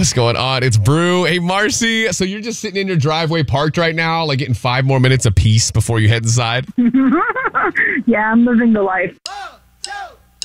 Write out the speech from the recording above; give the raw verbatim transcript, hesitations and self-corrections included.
What's going on? It's Brew. Hey, Marcy. So you're just sitting in your driveway parked right now, like getting five more minutes of peace before you head inside? Yeah, I'm living the life.